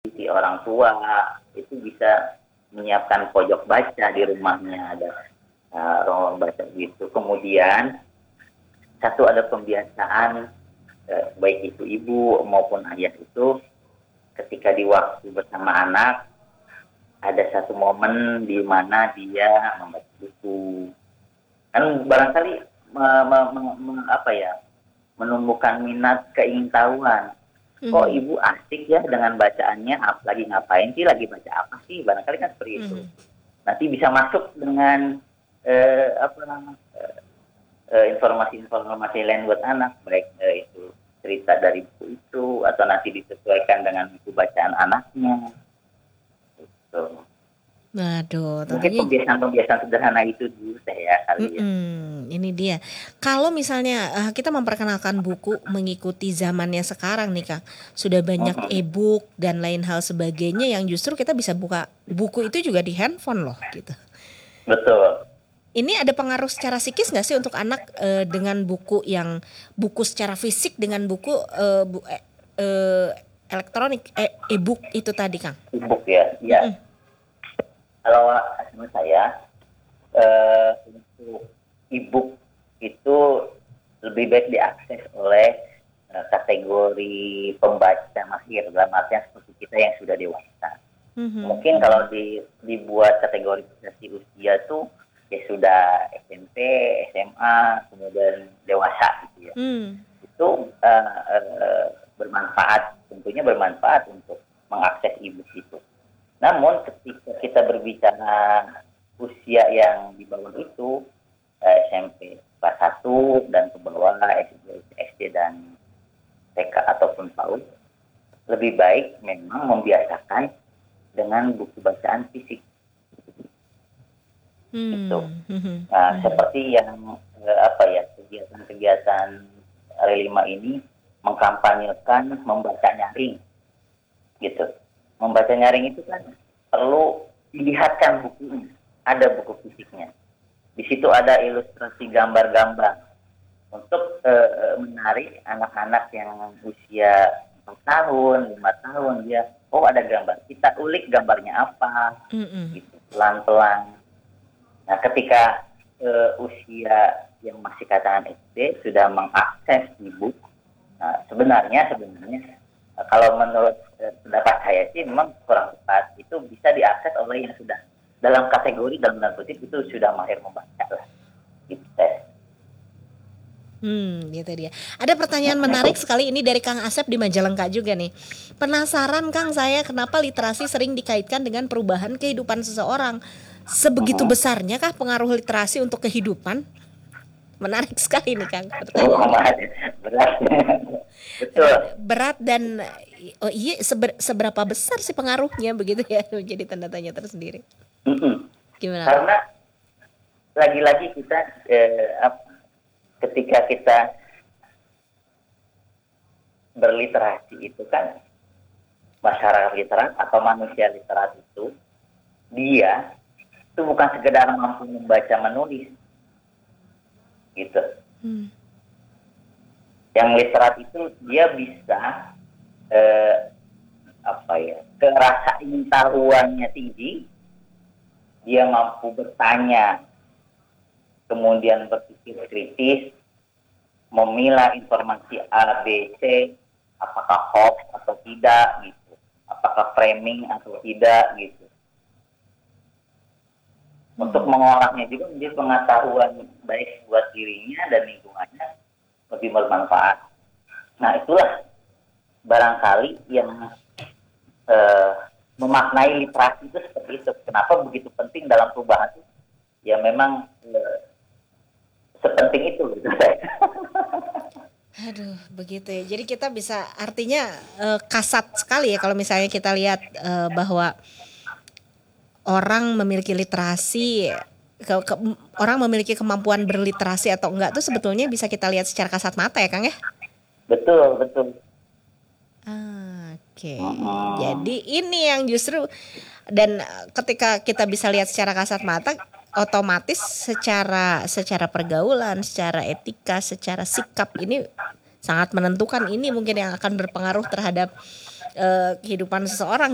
si orang tua itu bisa menyiapkan pojok baca di rumahnya, ada ruang baca gitu. Kemudian satu, ada pembiasaan baik itu ibu maupun ayah itu ketika di waktu bersama anak ada satu momen di mana dia membaca buku. Kan barangkali menumbuhkan minat keingintahuan. Kok Mhm. ibu asik ya dengan bacaannya, lagi ngapain sih, lagi baca apa sih, barangkali kan seperti itu. Mhm. Nanti bisa masuk dengan informasi-informasi lain buat anak, baik itu cerita dari buku itu atau nanti disesuaikan dengan buku bacaan anaknya. Gitu. Waduh, Mungkin tentunya. pembiasaan-pembiasaan sederhana itu dulu ya kali ya. Ini dia. Kalau misalnya kita memperkenalkan buku mengikuti zamannya sekarang nih Kang, sudah banyak Mm-mm. e-book dan lain hal sebagainya yang justru kita bisa buka buku itu juga di handphone loh gitu. Betul. Ini ada pengaruh secara psikis nggak sih untuk anak dengan buku secara fisik dengan buku eh, elektronik e-book itu tadi Kang? E-book ya. Ya. Mm-mm. Kalau menurut saya untuk e-book itu lebih baik diakses oleh kategori pembaca mahir, dalam artian seperti kita yang sudah dewasa. Mhm, Mungkin mhm. kalau dibuat kategorisasi usia tuh ya sudah SMP, SMA, kemudian dewasa gitu ya. Hmm. Itu bermanfaat, tentunya bermanfaat untuk mengakses e-book itu. Namun ketika kita berbicara usia yang di bawah itu, SMP kelas 1 dan ke bawah, SD dan TK ataupun PAUD, lebih baik memang membiasakan dengan buku bacaan fisik itu. Hmm. Mhm, Nah, mhm. seperti yang kegiatan-kegiatan R5 ini mengkampanyekan membaca nyaring gitu. Membaca nyaring itu kan perlu dilihatkan bukunya, ada buku fisiknya. Di situ ada ilustrasi gambar-gambar untuk menarik anak-anak yang usia 4 tahun, 5 tahun, dia, oh ada gambar, kita ulik gambarnya apa, Mhm. gitu, pelan-pelan. Nah, ketika usia yang masih katakan SD sudah mengakses e-book, nah, sebenarnya kalau menurut pendapat saya sih memang kurang tepat. Itu bisa diakses oleh yang sudah dalam kategori dalam tanda kutip itu sudah mahir membaca lah. Gitu. Gitu dia. Ada pertanyaan menarik sekali ini dari Kang Asep di Majalengka juga nih. Penasaran Kang saya kenapa literasi sering dikaitkan dengan perubahan kehidupan seseorang. Sebegitu Uh-huh. besarnya kah pengaruh literasi untuk kehidupan? Menarik sekali nih Kang pertanyaannya. Berat. Betul. Berat dan oh iya seberapa besar sih pengaruhnya begitu ya menjadi tanda tanya tersendiri. Uh-uh. Gimana Kang? Karena lagi-lagi kita ketika kita berliterasi itu kan, masyarakat literat atau manusia literat itu, dia itu bukan sekedar mampu membaca menulis gitu. Hmm. Yang literat itu dia bisa kerasa pengetahuannya tinggi, dia mampu bertanya, kemudian berpikir kritis, memilah informasi A, B, C, apakah hoax atau tidak gitu, apakah framing atau tidak gitu. Untuk mengolahnya juga menjadi pengetahuan baik buat dirinya dan lingkungannya lebih bermanfaat. Nah, itulah barangkali yang memaknai literasi itu seperti itu. Kenapa begitu penting dalam perubahan itu? Ya memang sepenting itu gitu. Aduh, begitu ya. Jadi kita bisa artinya kasat sekali ya kalau misalnya kita lihat bahwa orang memiliki literasi orang memiliki kemampuan berliterasi atau enggak tuh sebetulnya bisa kita lihat secara kasat mata ya Kang ya. Betul, betul. Oke. Jadi ini yang justru dan ketika kita bisa lihat secara kasat mata otomatis secara pergaulan, secara etika, secara sikap ini sangat menentukan ini mungkin yang akan berpengaruh terhadap kehidupan seseorang